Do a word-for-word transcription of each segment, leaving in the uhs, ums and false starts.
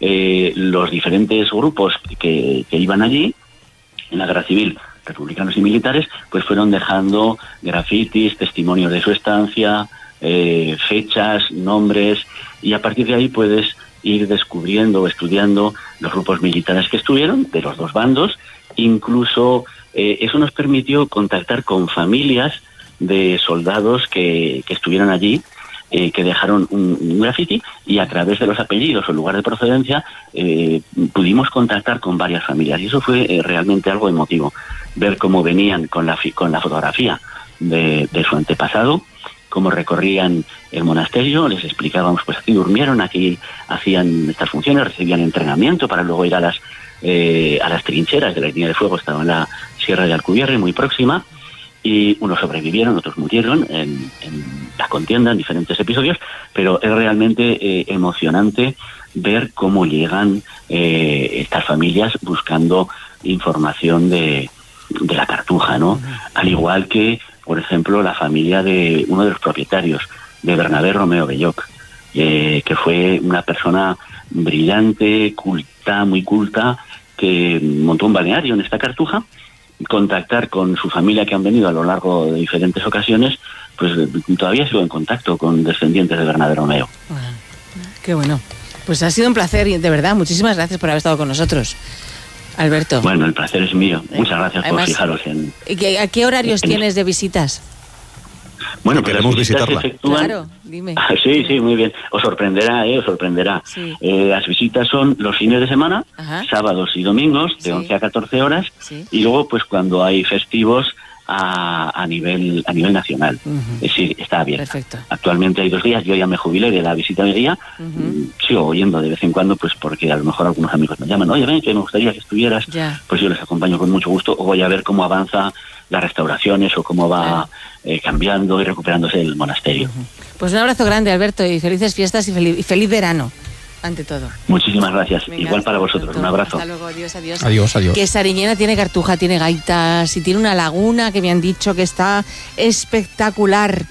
eh, los diferentes grupos que, que iban allí, en la guerra civil, republicanos y militares, pues fueron dejando grafitis, testimonios de su estancia, eh, fechas, nombres, y a partir de ahí puedes ir descubriendo o estudiando los grupos militares que estuvieron, de los dos bandos. Incluso eh, eso nos permitió contactar con familias de soldados que, que estuvieron allí, eh, que dejaron un, un graffiti, y a través de los apellidos o lugar de procedencia eh, pudimos contactar con varias familias, y eso fue eh, realmente algo emotivo, ver cómo venían con la, con la fotografía de, de su antepasado, cómo recorrían el monasterio, les explicábamos, pues aquí durmieron, aquí hacían estas funciones, recibían entrenamiento para luego ir a las eh, a las trincheras de la línea de fuego. Estaba en la Sierra de Alcubierre, muy próxima, y unos sobrevivieron, otros murieron en, en la contienda, en diferentes episodios, pero es realmente eh, emocionante ver cómo llegan eh, estas familias buscando información de, de la Cartuja, ¿no? Uh-huh. Al igual que, por ejemplo, la familia de uno de los propietarios, de Bernabé Romeo Belloc, eh, que fue una persona brillante, culta, muy culta, que montó un balneario en esta Cartuja. Contactar con su familia, que han venido a lo largo de diferentes ocasiones, pues todavía sigo en contacto con descendientes de Bernabé Romeo. Bueno, qué bueno. Pues ha sido un placer, y de verdad, muchísimas gracias por haber estado con nosotros, Alberto. Bueno, el placer es mío. Muchas gracias. Además, por fijaros en... ¿A qué horarios en... tienes de visitas? Bueno, que queremos visitarla. Efectúan... Claro, dime. Ah, sí, sí, muy bien. Os sorprenderá, ¿eh? Os sorprenderá. Sí. Eh, las visitas son los fines de semana, ajá, sábados y domingos, de sí. once a catorce horas, sí. y luego, pues, cuando hay festivos a, a nivel a nivel nacional. Uh-huh. Es decir, está abierta. Perfecto. Actualmente hay dos días, yo ya me jubilé de la visita de guía, uh-huh. sigo oyendo de vez en cuando, pues, porque a lo mejor algunos amigos me llaman, oye, ven, que me gustaría que estuvieras, ya. Pues yo les acompaño con mucho gusto, o voy a ver cómo avanza las restauraciones o cómo va eh, cambiando y recuperándose el monasterio. Uh-huh. Pues un abrazo grande, Alberto, y felices fiestas y feliz, y feliz verano, ante todo. Muchísimas gracias. Venga, igual para vosotros. Pronto. Un abrazo. Hasta luego. Adiós, adiós. Adiós, adiós. Que Sariñena tiene Cartuja, tiene gaitas y tiene una laguna que me han dicho que está espectacular.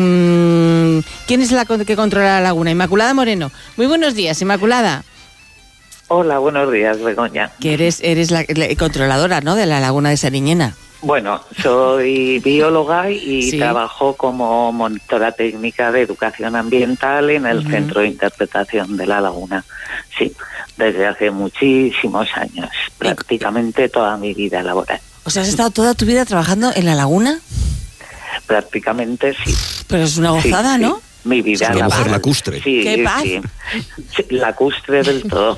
Um, ¿Quién es la que controla la laguna? Inmaculada Moreno. Muy buenos días, Inmaculada. Hola, buenos días, Begoña. Que eres, eres la, la controladora, ¿no?, de la laguna de Sariñena. Bueno, soy bióloga y sí. trabajo como monitora técnica de educación ambiental en el uh-huh. Centro de Interpretación de la Laguna. Sí, desde hace muchísimos años, prácticamente toda mi vida laboral. O sea, ¿has estado toda tu vida trabajando en la laguna? Prácticamente sí. Pero es una gozada, sí, ¿no? Sí. Mi vida es la mujer lacustre. Sí, ¡qué paz! Sí. Sí, lacustre del todo.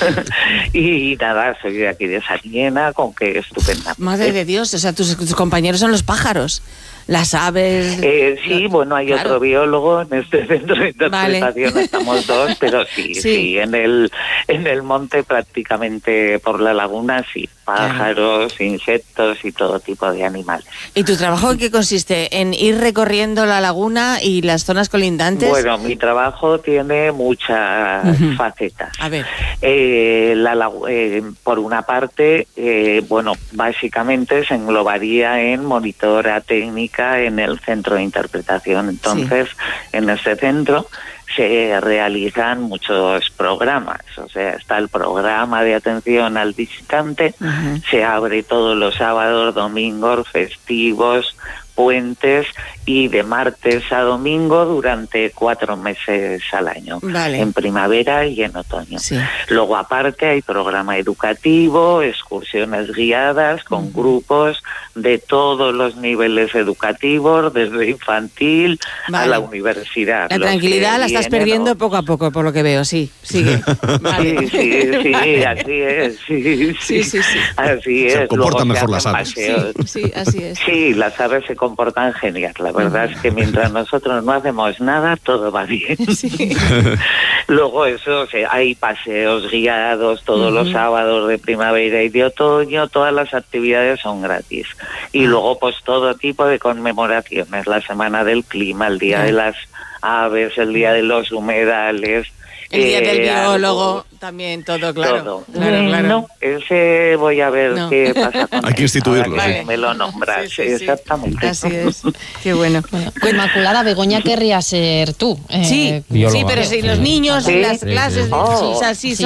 y, y nada, soy de aquí de Sariñena, con que estupenda. Madre de Dios, o sea, tus, tus compañeros son los pájaros, las aves... Eh, sí, lo, bueno, hay claro. otro biólogo en este centro de interpretación, vale. Estamos dos, pero sí, sí, sí, en el en el monte prácticamente por la laguna, sí, pájaros, claro. insectos y todo tipo de animales. ¿Y tu trabajo en qué consiste? ¿En ir recorriendo la laguna y las zonas colindantes? Bueno, mi trabajo tiene muchas uh-huh. facetas. A ver. Eh, la, eh, por una parte, eh, bueno, básicamente se englobaría en monitora técnica en el centro de interpretación. Entonces, sí. en este centro se realizan muchos programas, o sea, está el programa de atención al visitante, uh-huh. se abre todos los sábados, domingos, festivos, puentes, y de martes a domingo durante cuatro meses al año, vale. en primavera y en otoño. Sí. Luego, aparte, hay programa educativo, excursiones guiadas con uh-huh. grupos de todos los niveles educativos, desde infantil vale. a la universidad. La tranquilidad la estás perdiendo o... poco a poco, por lo que veo, sí, sigue. Vale. Sí, sí, sí, vale. así es, sí, sí, sí, sí, sí. así es. Se comportan mejor las aves. Sí, sí, así es. Sí, las aves se comportan genial, la verdad es que mientras nosotros no hacemos nada, todo va bien. Sí. Luego eso, o sea, hay paseos guiados todos uh-huh. los sábados de primavera y de otoño, todas las actividades son gratis. Y uh-huh. luego pues todo tipo de conmemoraciones, la semana del clima, el día uh-huh. de las aves, el día de los humedales, el día del eh, biólogo, algo, también todo, claro. Todo. Claro, claro. No, ese voy a ver no. qué pasa con Hay que instituirlo. Vale. Me lo nombras, sí, sí, sí. exactamente. Así es. Qué bueno. Bueno, Inmaculada, Begoña querría ser tú. Eh, sí, bióloga. Sí, pero si los niños, sí, las sí, clases, sí, oh. sí, sí, sí,